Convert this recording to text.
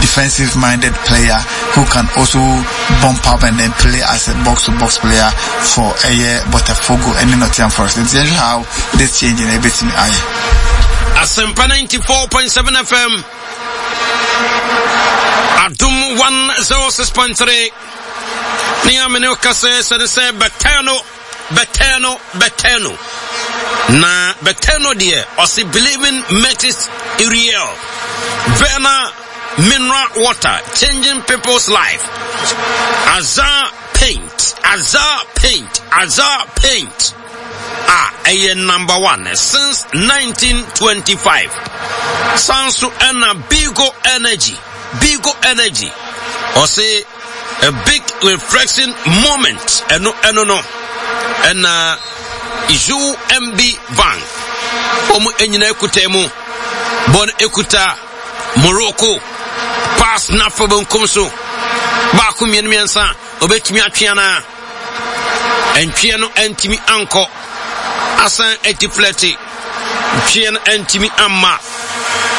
defensive-minded player who can also bump up and then play as a box-to-box player for a year, Botafogo and Nottingham Forest. It's how this change in everything. Asempa 94.7 FM. Adum 106.3. Niamene okase se Betano. Na Betano dear, osi believing makes it real. Vena mineral water, changing people's life. Azar paint. Number 1 since 1925. Sansu ena Bigo energy. Or say a big reflection moment. No. And UMB Bank. Omu enyina ekutemu. Bon ekuta Morocco. Pass na fobon komso. Ba ku miensa obetumi atweana. Entwe no antimi anko. Asan etifleti. Twe no antimi amma.